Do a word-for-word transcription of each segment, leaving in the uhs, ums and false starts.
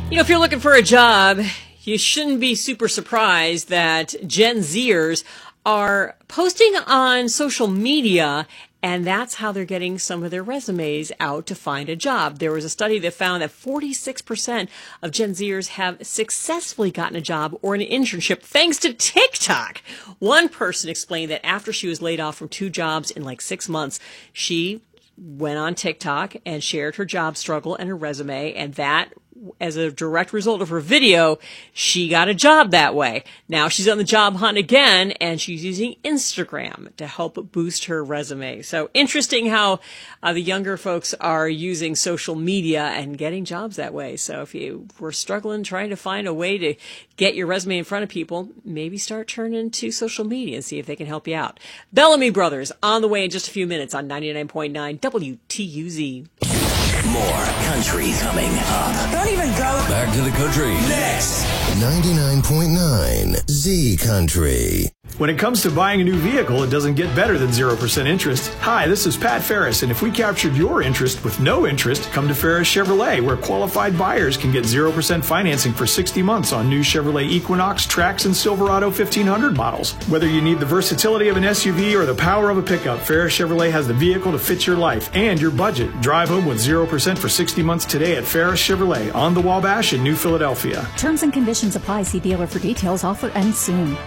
You know, if you're looking for a job, you shouldn't be super surprised that Gen Zers are posting on social media, and that's how they're getting some of their resumes out to find a job. There was a study that found that forty-six percent of Gen Zers have successfully gotten a job or an internship thanks to TikTok. One person explained that after she was laid off from two jobs in like six months, she went on TikTok and shared her job struggle and her resume, and that, as a direct result of her video, she got a job that way. Now she's on the job hunt again, and she's using Instagram to help boost her resume. So interesting how uh, the younger folks are using social media and getting jobs that way. So if you were struggling trying to find a way to get your resume in front of people, maybe start turning to social media and see if they can help you out. Bellamy Brothers on the way in just a few minutes on ninety-nine point nine W T U Z. More country coming up. Don't even go. Back to the country. Next. ninety-nine point nine Z Country. When it comes to buying a new vehicle, it doesn't get better than zero percent interest. Hi, this is Pat Ferris, and if we captured your interest with no interest, come to Ferris Chevrolet, where qualified buyers can get zero percent financing for sixty months on new Chevrolet Equinox, Trax, and Silverado fifteen hundred models. Whether you need the versatility of an S U V or the power of a pickup, Ferris Chevrolet has the vehicle to fit your life and your budget. Drive home with zero percent for sixty months today at Ferris Chevrolet on the Wabash in New Philadelphia. Terms and conditions apply. See dealer for details. Offer ends soon.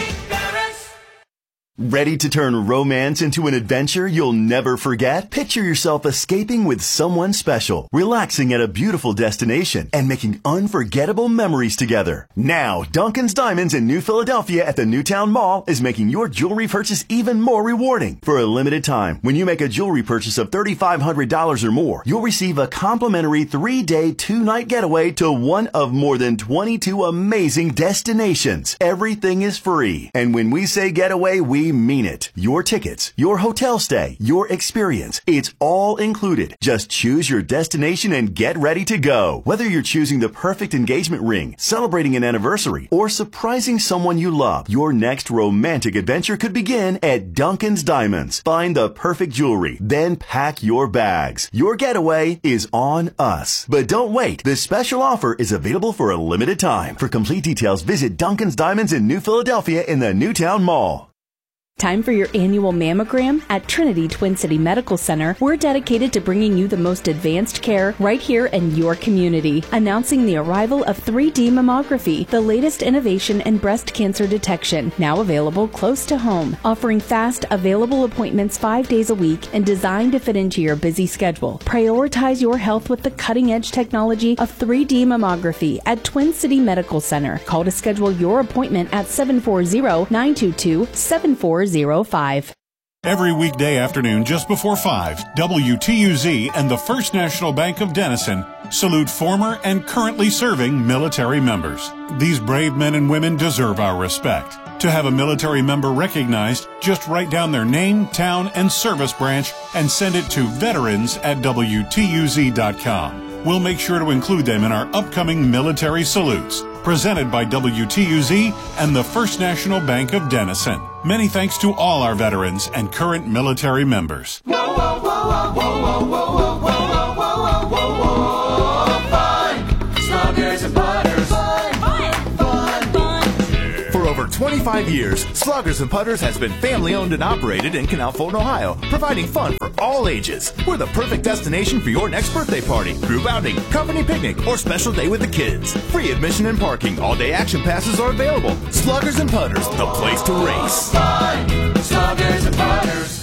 Ready to turn romance into an adventure you'll never forget? Picture yourself escaping with someone special, relaxing at a beautiful destination, and making unforgettable memories together. Now, Duncan's Diamonds in New Philadelphia at the Newtown Mall is making your jewelry purchase even more rewarding. For a limited time, when you make a jewelry purchase of three thousand five hundred dollars or more, you'll receive a complimentary three-day, two-night getaway to one of more than twenty-two amazing destinations. Everything is free. And when we say getaway, we mean it. Your tickets, your hotel stay, your experience, it's all included. Just choose your destination and get ready to go. Whether you're choosing the perfect engagement ring, celebrating an anniversary, or surprising someone you love, your next romantic adventure could begin at Duncan's Diamonds. Find the perfect jewelry, then pack your bags. Your getaway is on us. But don't wait. This special offer is available for a limited time. For complete details, visit Duncan's Diamonds in New Philadelphia in the Newtown Mall. Time for your annual mammogram? At Trinity Twin City Medical Center, we're dedicated to bringing you the most advanced care right here in your community. Announcing the arrival of three D mammography, the latest innovation in breast cancer detection, now available close to home. Offering fast, available appointments five days a week and designed to fit into your busy schedule. Prioritize your health with the cutting-edge technology of three D mammography at Twin City Medical Center. Call to schedule your appointment at seven four zero, nine two two, seven four zero five. Every weekday afternoon just before five, W T U Z and the First National Bank of Denison salute former and currently serving military members. These brave men and women deserve our respect. To have a military member recognized, just write down their name, town, and service branch and send it to veterans at W T U Z dot com. We'll make sure to include them in our upcoming military salutes. Presented by W T U Z and the First National Bank of Denison. Many thanks to all our veterans and current military members. Whoa, whoa, whoa, whoa, whoa, whoa, whoa, whoa, whoa, whoa, whoa, fun. Sluggers and putters. Fun, fun, fun, fun. For over twenty-five years, Sluggers and Putters has been family owned and operated in Canal Fulton, Ohio, providing fun for all ages. We're the perfect destination for your next birthday party, group outing, company picnic, or special day with the kids. Free admission and parking. All-day action passes are available. Sluggers and Putters, the place to race. Fun. Sluggers and Putters.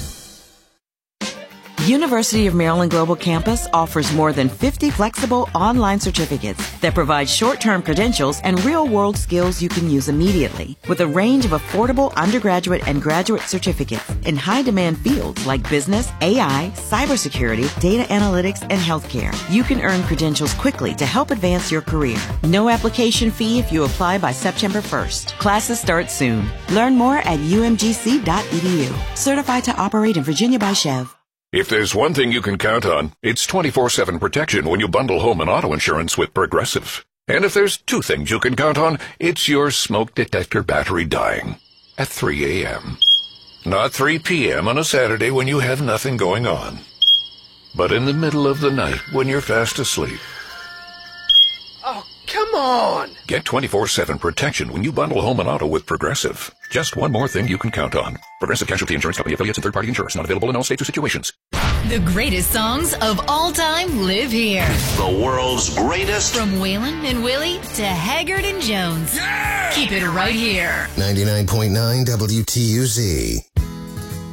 University of Maryland Global Campus offers more than fifty flexible online certificates that provide short-term credentials and real-world skills you can use immediately. With a range of affordable undergraduate and graduate certificates in high-demand fields like business, A I, cybersecurity, data analytics, and healthcare, you can earn credentials quickly to help advance your career. No application fee if you apply by September first. Classes start soon. Learn more at U M G C dot E D U. Certified to operate in Virginia by Chev. If there's one thing you can count on, it's twenty-four seven protection when you bundle home and auto insurance with Progressive. And if there's two things you can count on, it's your smoke detector battery dying at three a.m. Not three p.m. on a Saturday when you have nothing going on, but in the middle of the night when you're fast asleep. Oh, Come on! Get twenty-four seven protection when you bundle home and auto with Progressive. Just one more thing you can count on. Progressive Casualty Insurance Company, affiliates, and third-party insurance. Not available in all states or situations. The greatest songs of all time live here. The world's greatest. From Waylon and Willie to Haggard and Jones. Yeah! Keep it right here. ninety-nine point nine W T U Z.